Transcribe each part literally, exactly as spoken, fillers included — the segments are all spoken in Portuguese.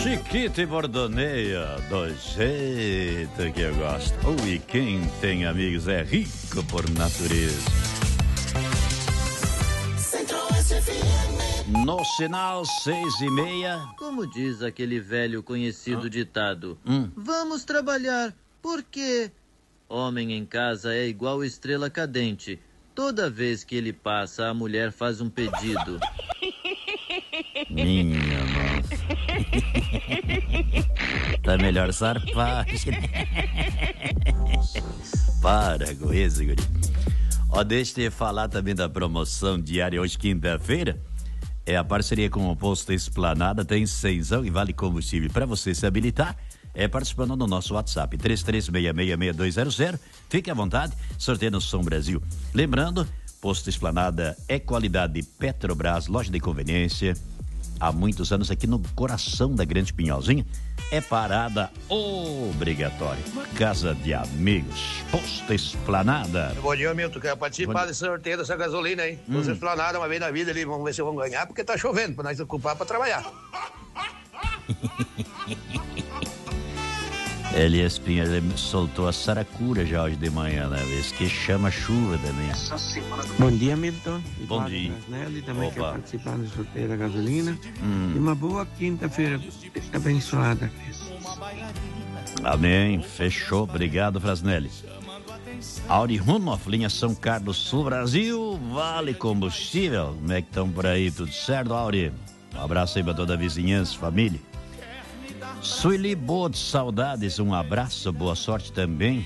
Chiquita e bordoneia, do jeito que eu gosto. Oh, e quem tem amigos é rico por natureza. No sinal seis e meia. Como diz aquele velho conhecido ah. ditado, hum. vamos trabalhar, porque homem em casa é igual estrela cadente. Toda vez que ele passa, a mulher faz um pedido. Minha nossa. Tá melhor zarpar. Para com isso, guri. Ó, deixa eu falar também da promoção diária hoje, quinta-feira. É a parceria com o Posto Esplanada, tem cenzão e vale combustível para você se habilitar. É participando no nosso WhatsApp, três três seis seis, seis dois zero zero. Fique à vontade, sorteio no Som Brasil. Lembrando, Posto Esplanada é qualidade Petrobras, loja de conveniência. Há muitos anos aqui no coração da Grande Pinhalzinho. É parada obrigatória. Uma casa de amigos. Posto Esplanada. Bom dia, Milton. Quero participar desse sorteio dessa gasolina aí. Hum. Posto Esplanada, uma vez na vida ali. Vamos ver se vão ganhar, porque tá chovendo, pra nós ocupar pra trabalhar. Elias Pinha, ele soltou a saracura já hoje de manhã, né? Vez que chama chuva também. Bom dia, Milton. Bom dia. Nelly também Opa. quer participar do sorteio da gasolina. Hum. E uma boa quinta-feira abençoada. Amém. Fechou. Obrigado, Frasnelli. Auri Runoff, linha São Carlos, Sul Brasil. Vale combustível. Como é que estão por aí? Tudo certo, Auri? Um abraço aí pra toda a vizinhança, família. Sueli, boas saudades, um abraço, boa sorte também.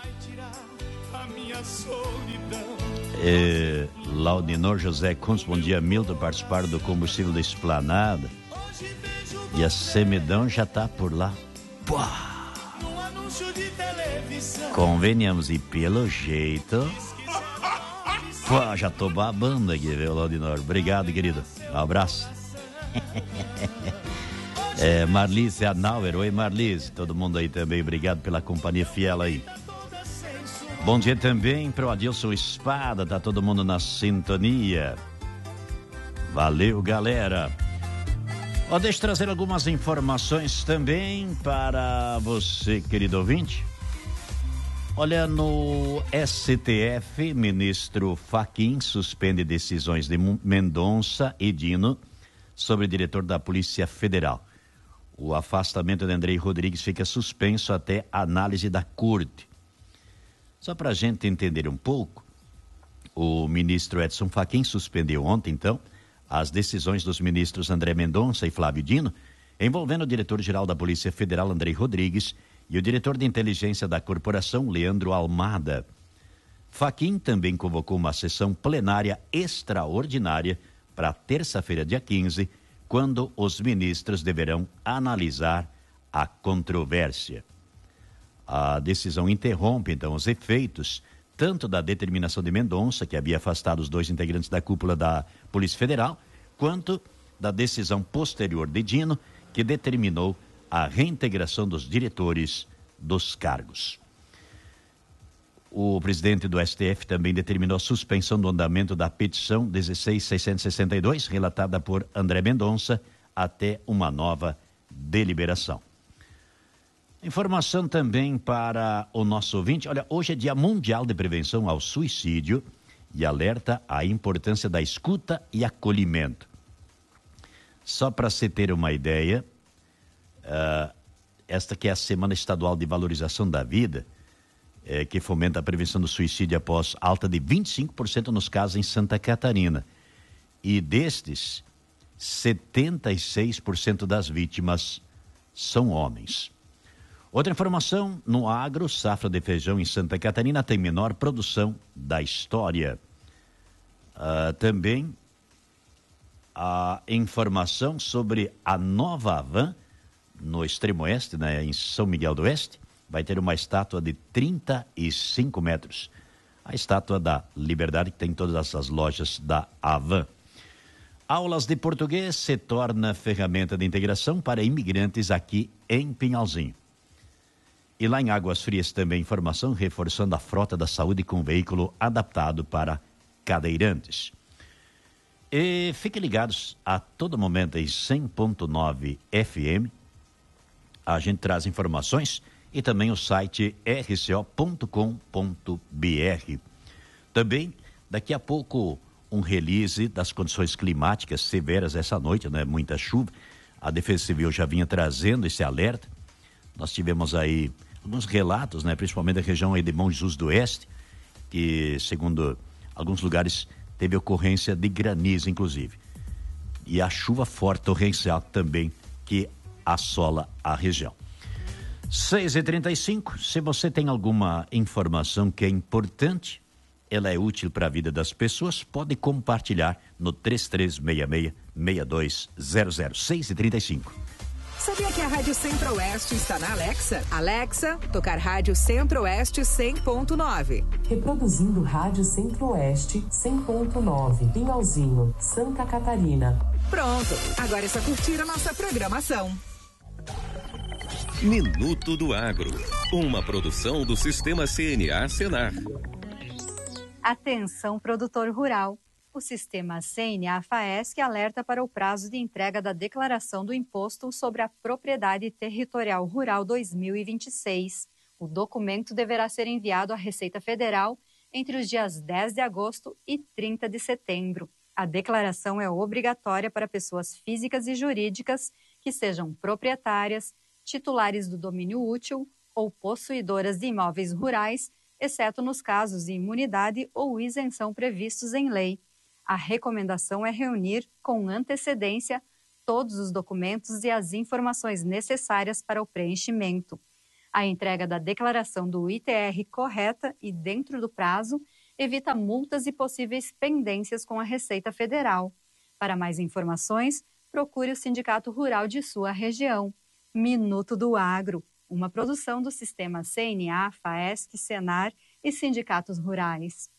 É, Laudinor José Kunz, bom dia, Milton, participaram do combustível da Esplanada. E a Semidão já tá por lá. Pô. Convenhamos, e pelo jeito. Pô, já tô babando aqui, viu, Laudinor? Obrigado, querido. Um abraço. É, Marlise Anauer, oi Marlise, todo mundo aí também, obrigado pela companhia fiel aí. Bom dia também para o Adilson Espada, tá todo mundo na sintonia. Valeu, galera. Ó, deixa eu trazer algumas informações também para você, querido ouvinte. Olha, no S T F, ministro Fachin suspende decisões de Mendonça e Dino sobre o diretor da Polícia Federal. O afastamento de Andrei Rodrigues fica suspenso até análise da corte. Só para a gente entender um pouco, o ministro Edson Fachin suspendeu ontem, então, as decisões dos ministros André Mendonça e Flávio Dino, envolvendo o diretor-geral da Polícia Federal, Andrei Rodrigues, e o diretor de inteligência da corporação, Leandro Almada. Fachin também convocou uma sessão plenária extraordinária para terça-feira, dia quinze, quando os ministros deverão analisar a controvérsia. A decisão interrompe, então, os efeitos tanto da determinação de Mendonça, que havia afastado os dois integrantes da cúpula da Polícia Federal, quanto da decisão posterior de Dino, que determinou a reintegração dos diretores dos cargos. O presidente do S T F também determinou a suspensão do andamento da petição dezesseis mil seiscentos e sessenta e dois, relatada por André Mendonça, até uma nova deliberação. Informação também para o nosso ouvinte. Olha, hoje é Dia Mundial de Prevenção ao Suicídio e alerta a importância da escuta e acolhimento. Só para se ter uma ideia, uh, esta que é a Semana Estadual de Valorização da Vida, É, que fomenta a prevenção do suicídio após alta de vinte e cinco por cento nos casos em Santa Catarina. E destes, setenta e seis por cento das vítimas são homens. Outra informação, no agro, safra de feijão em Santa Catarina tem menor produção da história. Uh, também a informação sobre a nova Havan, no extremo oeste, né, em São Miguel do Oeste, vai ter uma estátua de trinta e cinco metros. A estátua da Liberdade, que tem em todas as lojas da Havan. Aulas de português se torna ferramenta de integração para imigrantes aqui em Pinhalzinho. E lá em Águas Frias também informação reforçando a frota da saúde com veículo adaptado para cadeirantes. E fiquem ligados a todo momento em cem ponto nove F M, a gente traz informações e também o site r c o ponto com ponto b r. Também, daqui a pouco, um release das condições climáticas severas essa noite, né? Muita chuva. A Defesa Civil já vinha trazendo esse alerta. Nós tivemos aí alguns relatos, né? Principalmente da região aí de Bom Jesus do Oeste, que, segundo alguns lugares, teve ocorrência de granizo, inclusive. E a chuva forte torrencial também, que assola a região. seis e trinta e cinco, se você tem alguma informação que é importante, ela é útil para a vida das pessoas, pode compartilhar no três três seis seis, seis dois zero zero. seis e trinta e cinco. Sabia que a Rádio Centro-Oeste está na Alexa? Alexa, tocar Rádio Centro-Oeste cem ponto nove. Reproduzindo Rádio Centro-Oeste cem ponto nove. Pinhalzinho, Santa Catarina. Pronto, agora é só curtir a nossa programação. Minuto do Agro, uma produção do Sistema C N A Senar. Atenção, produtor rural. O Sistema C N A FAESC alerta para o prazo de entrega da declaração do Imposto sobre a Propriedade Territorial Rural dois mil e vinte e seis. O documento deverá ser enviado à Receita Federal entre os dias dez de agosto e trinta de setembro. A declaração é obrigatória para pessoas físicas e jurídicas que sejam proprietárias, titulares do domínio útil ou possuidoras de imóveis rurais, exceto nos casos de imunidade ou isenção previstos em lei. A recomendação é reunir com antecedência todos os documentos e as informações necessárias para o preenchimento. A entrega da declaração do I T R correta e dentro do prazo evita multas e possíveis pendências com a Receita Federal. Para mais informações, procure o Sindicato Rural de sua região. Minuto do Agro, uma produção do Sistema C N A, FAESC, Senar e sindicatos rurais.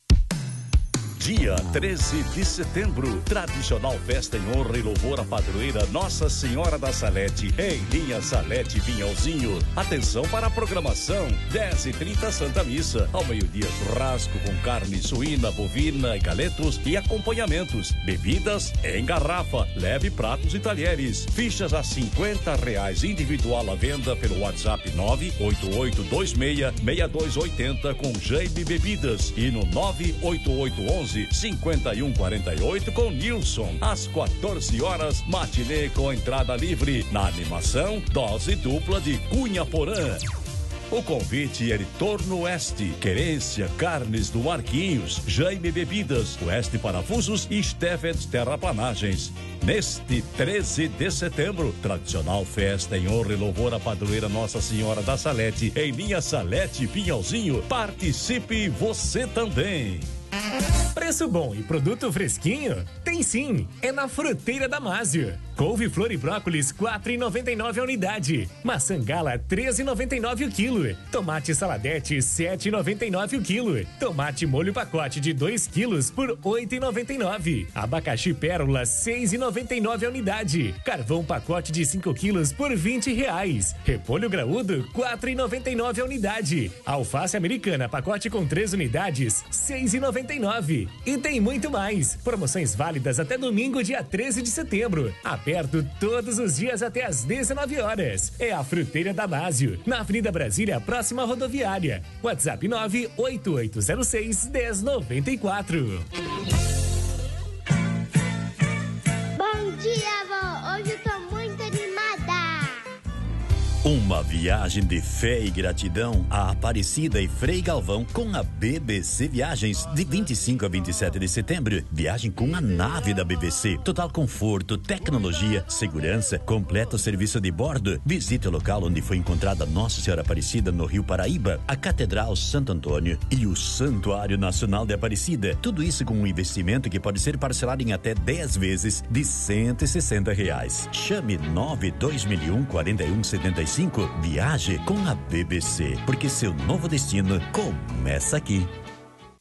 Dia treze de setembro, tradicional festa em honra e louvor à padroeira Nossa Senhora da Salete, em linha Salete Pinhalzinho. Atenção para a programação, dez e trinta Santa Missa, ao meio-dia churrasco com carne suína, bovina e galetos e acompanhamentos, bebidas em garrafa, leve pratos e talheres, fichas a cinquenta reais, individual à venda pelo WhatsApp nove oito oito dois seis, seis dois oito zero com Jaime Bebidas e no nove oito oito um um cinquenta e um quarenta e oito com Nilson. Às quatorze horas, matinê com entrada livre. Na animação, dose dupla de Cunha Porã. O convite é de Torno Oeste, Querência, Carnes do Marquinhos, Jaime Bebidas, Oeste Parafusos e Steffens Terraplanagens. Neste treze de setembro, tradicional festa em honra e louvor à padroeira Nossa Senhora da Salete, em linha Salete Pinhalzinho. Participe você também. Preço bom e produto fresquinho? Tem sim, é na Fruteira Damásio. Couve, flor e brócolis, quatro reais e noventa e nove centavos a unidade. Maçã gala, treze reais e noventa e nove centavos o quilo. Tomate saladete, sete reais e noventa e nove centavos o quilo. Tomate molho pacote de dois quilos por oito reais e noventa e nove centavos. Abacaxi pérola, seis reais e noventa e nove centavos a unidade. Carvão pacote de cinco quilos por vinte reais. Repolho graúdo, quatro reais e noventa e nove centavos a unidade. Alface americana, pacote com três unidades, seis reais e noventa e nove centavos. E tem muito mais. Promoções válidas até domingo, dia treze de setembro. Aberto todos os dias até às dezenove horas. É a Fruteira Damásio, na Avenida Brasília, próxima à rodoviária. WhatsApp nove oito oito zero seis, um zero nove quatro. Bom dia, avó. Hoje eu tô muito animada. Uma viagem de fé e gratidão a Aparecida e Frei Galvão com a B B C Viagens, de vinte e cinco a vinte e sete de setembro. Viagem com a nave da B B C. Total conforto, tecnologia, segurança, completo serviço de bordo. Visite o local onde foi encontrada Nossa Senhora Aparecida no Rio Paraíba, a Catedral Santo Antônio e o Santuário Nacional de Aparecida. Tudo isso com um investimento que pode ser parcelado em até dez vezes de cento e sessenta reais. Chame nove dois mil e um, quarenta e um, setenta e cinco. Viaje com a B B C, porque seu novo destino começa aqui. Uma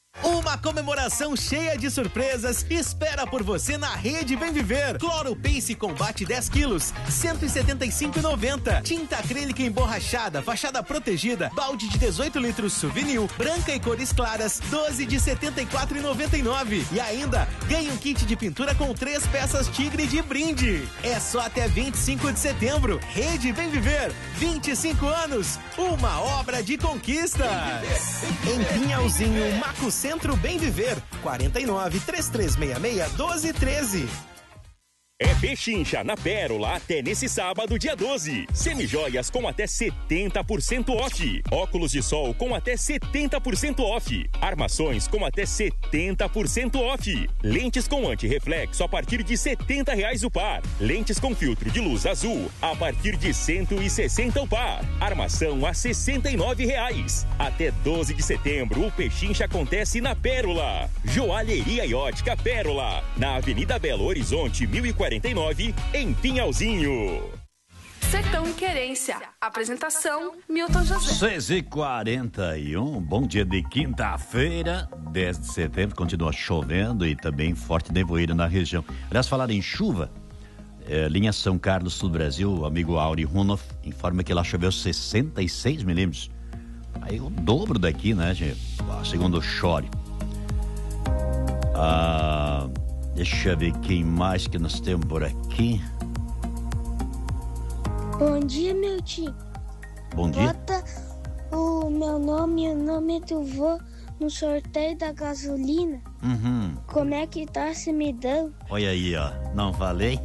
Uma comemoração cheia de surpresas espera por você na Rede Bem Viver. Cloro Pace Combate dez quilos, cento e setenta e cinco reais e noventa centavos. Tinta acrílica emborrachada, fachada protegida, balde de dezoito litros Souvenir, branca e cores claras, doze de setenta e quatro reais e noventa e nove centavos. E ainda, ganhe um kit de pintura com três peças Tigre de brinde. É só até vinte e cinco de setembro. Rede Bem Viver, vinte e cinco anos, uma obra de conquistas. Em Pinhalzinho, Maco Centro Bem Viver, quarenta e nove, três três seis seis, doze treze. É Pechincha na Pérola até nesse sábado, dia doze. Semijoias com até setenta por cento off. Óculos de sol com até setenta por cento off. Armações com até setenta por cento off. Lentes com anti-reflexo a partir de setenta reais o par. Lentes com filtro de luz azul a partir de cento e sessenta o par. Armação a sessenta e nove reais. Até doze de setembro, o Pechincha acontece na Pérola. Joalheria e Ótica Pérola, na Avenida Belo Horizonte, mil e quarenta e nove, em Pinhalzinho. Sertão e Querência. Apresentação, Milton José. seis e quarenta e um, bom dia de quinta-feira, dez de setembro, continua chovendo e também forte nevoeiro na região. Aliás, falar em chuva, é, linha São Carlos, sul do Brasil, o amigo Auri Runoff informa que lá choveu sessenta e seis milímetros. Aí o dobro daqui, né, gente? Segundo o Chore. Ah... Deixa eu ver quem mais que nós temos por aqui. Bom dia, meu tio. Bom dia. Bota o meu nome e o nome do vô no sorteio da gasolina. Uhum. Como é que tá se me dando? Olha aí, ó. Não falei?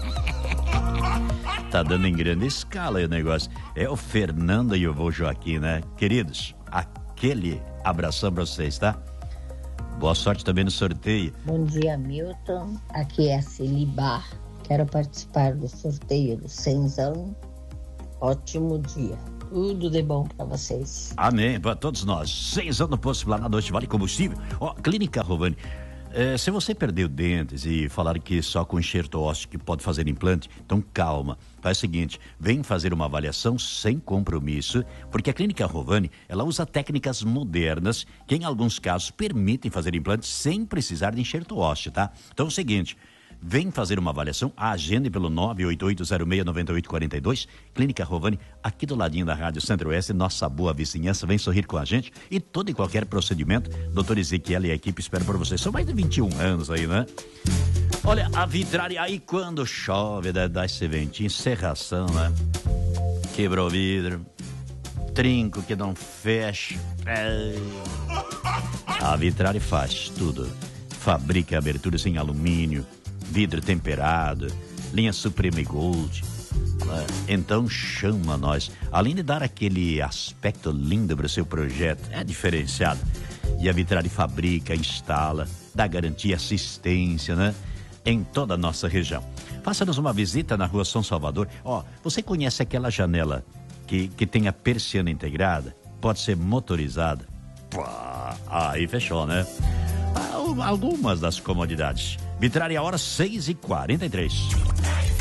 Tá dando em grande escala aí o negócio. É o Fernando e o vô Joaquim, né? Queridos, aquele abração pra vocês, tá? Boa sorte também no sorteio. Bom dia, Milton. Aqui é a Celibar. Quero participar do sorteio do cenzão. Ótimo dia. Tudo de bom para vocês. Amém, para todos nós. Cenzão no posto Planalto Vale Combustível. Ó, Clínica Rovani. É, se você perdeu dentes e falar que só com enxerto ósseo que pode fazer implante, então calma. Faz o seguinte, vem fazer uma avaliação sem compromisso, porque a Clínica Rovani, ela usa técnicas modernas que em alguns casos permitem fazer implantes sem precisar de enxerto ósseo, tá? Então é o seguinte, vem fazer uma avaliação, agende pelo nove oito oito zero seis nove oito quatro dois, Clínica Rovani, aqui do ladinho da Rádio Centro-Oeste, nossa boa vizinhança, vem sorrir com a gente e todo e qualquer procedimento, doutor Ezequiel e a equipe esperam por você. São mais de vinte e um anos aí, né? Olha, a vitraria, aí quando chove, dá, dá esse ventinho, serração, né? Quebrou o vidro, trinco que não fecha. É... A vitraria faz tudo, fabrica aberturas em alumínio, vidro temperado, linha Supreme Gold. Então chama nós. Além de dar aquele aspecto lindo para o seu projeto, é diferenciado. E a Vitrari fabrica, instala, dá garantia e assistência, né? Em toda a nossa região. Faça-nos uma visita na Rua São Salvador. Ó, você conhece aquela janela que, que tem a persiana integrada? Pode ser motorizada. Pá, aí fechou, né? Algumas das comodidades. Vitrari, a hora seis e quarenta e três.